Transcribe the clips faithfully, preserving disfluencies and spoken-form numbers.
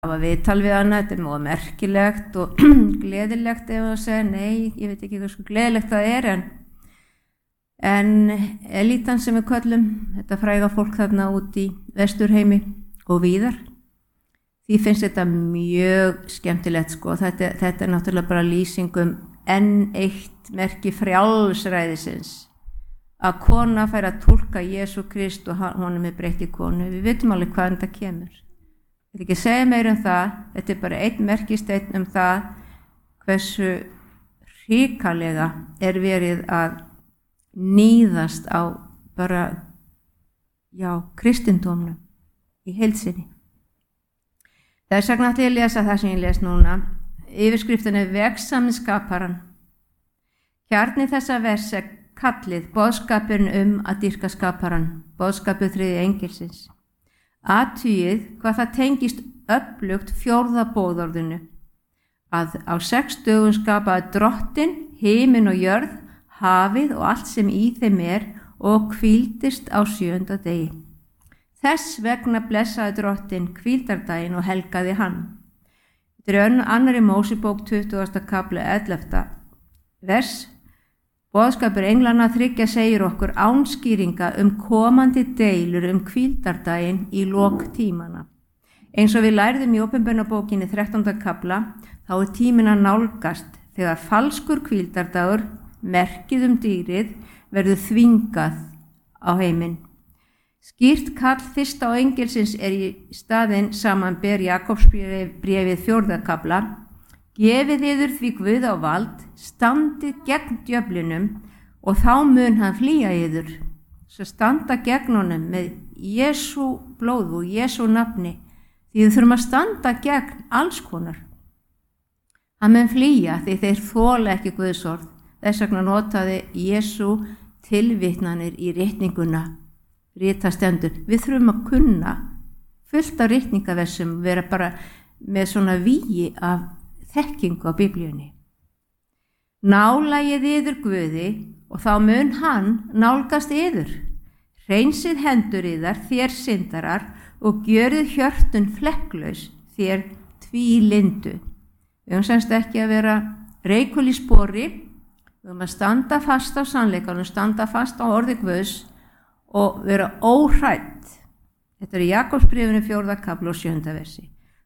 hafa viðtal við hana, þetta er mjög merkilegt og gleðilegt ef að segja, nei, ég veit ekki hvað sko gleðilegt það er, en, en elítan sem við köllum, þetta fræga fólk þarna út í Vesturheimi og víðar, því finnst þetta mjög skemmtilegt sko, þetta, þetta er náttúrulega bara lýsingum enn eitt merki frjálsræðisins, að kona fær að túlka Jesú Krist og honum er breytt í konu, við vitum alveg hvaðan þetta kemur. Ég vil ekki segja meir um það, þetta er bara einn merkisteinn um það hversu hrikalega er verið að níðast á bara, já, kristindómnum í heild sinni. Þess vegna ætla ég að lesa það sem ég les núna. Yfirskriftin er Vegsamur skaparan. Kjarni þessa vers er kallið boðskapurinn um að dýrka skaparan, boðskapur þriðja engilsins. Athugið hvað það tengist öflugt fjórða boðorðinu, að á sex dögum skapaði Drottinn himinn og jörð, hafið og allt sem í þeim er og hvíldist á sjöunda degi. Þess vegna blessaði Drottinn hvíldardaginn og helgaði hann. Þetta er annarri Mósebók tuttugasta kafli ellefta vers. Boðskapur englanna þriggja segir okkur ánskýringa um komandi deilur um hvíldardaginn í lok tímana. Eins og við lærðum í Opinberunarbókinni þrettánda kafla, þá er tíminn að nálgast þegar falskur hvíldardagur, merkið um dýrið, verður þvingað á heiminn. Skýrt kall fyrsta á engilsins er í staðinn samanber Jakobsbréfið fjórða kafla. Gefið yður því Guð á vald, standið gegn djöflinum og þá mun hann flýja yður. Svo standa gegn honum með Jesú blóð og Jesú nafni, því þið þurfum að standa gegn alls konar. Hann mun flýja því þeir þola ekki Guðs orð. Þess vegna notaði Jesú tilvitnanir í ritninguna, ritastendur. Við þurfum að kunna fullt af ritningaversum, vera bara með svona vígi af þekkingu á Biblíunni. Nálagið yður Guði og þá mun hann nálgast yður. Hreinsið hendur yðar þér syndarar og gjörið hjörtun flekklaus þér tvílindu. Við höfum semst ekki að vera reikul í spori, við höfum að standa fast á sannleikanum, standa fast á orði Guðs og vera óhrædd. Þetta er í Jakobsbréfinu fjórða kafla og sjöunda versi.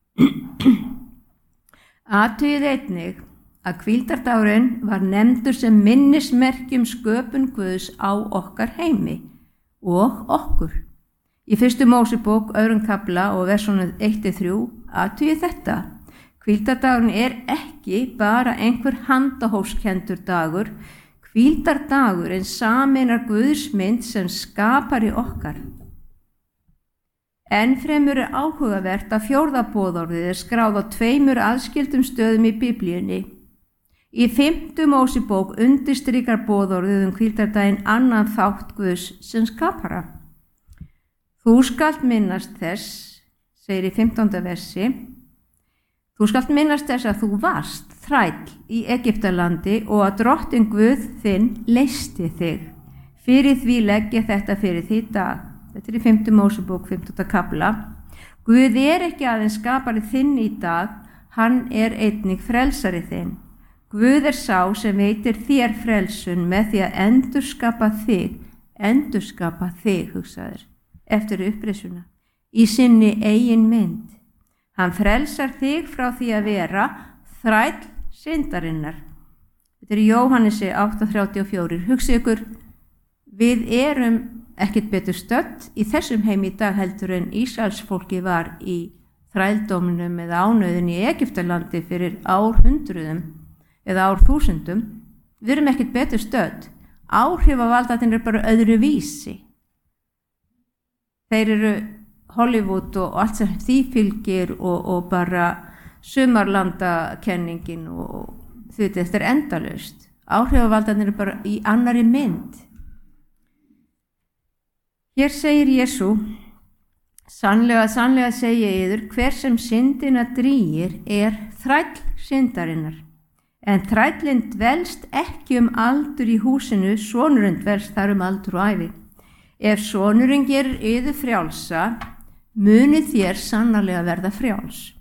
Athugið einnig að hvíldardagurinn var nefndur sem minnismerki um sköpun Guðs á okkar heimi og okkur. Í fyrstu Mósebók öðrum kafla og versunum eitt til þrjú, athugið þetta. Hvíldardagurinn er ekki bara einhver handahófskendur dagur, hvíldardagurinn sameinar Guðs mynd sem skapari okkar. Enn fremur er áhugavert að fjórða boðorðið er skráð á tveimur aðskildum stöðum í Biblíunni. Í fimmtu Mósebók undirstrikar boðorðið um hvíldardaginn annan þátt Guðs sem skapara. Þú skalt minnast þess, segir í fimmtánda versi, þú skalt minnast þess að þú varst þræll í Egyptalandi og að Drottinn Guð þinn leysti þig. Fyrir því legg ég þetta fyrir því dag. Þetta er í fimmtu Mósebók, fimmtánda kafla. Guð er ekki aðeins skapari þinn í dag, hann er einnig frelsari þinn. Guð er sá sem veitir þér frelsun með því að endurskapa þig, endurskapa þig, hugsaður, eftir upprisuna, í sinni eigin mynd. Hann frelsar þig frá því að vera þræll syndarinnar. Þetta er í Jóhannesi átta þrjátíu og fjögur. Hugsið ykkur, við erum ekkert betur stödd í þessum heim í dag heldur en Ísraelsfólki var í þrældóminum eða ánauðin í Egyptalandi fyrir árhundruðum eða árþúsundum. Við erum ekkert betur stödd. Áhrifavaldarnir er bara öðru vísi. Þeir eru Hollywood og allt sem því fylgir og, og bara sumarlandakenningin og því þetta er endalaust. Áhrifavaldarnir er bara í annari mynd. Hér segir Jesú, sannlega, sannlega segi ég yður, hver sem syndina drýgir er þræll syndarinnar. En þrællinn dvelst ekki um aldur í húsinu, sonurinn dvelst þar um aldur og ævi. Ef sonurinn gerir yður frjálsa, munið þér sannarlega verða frjáls.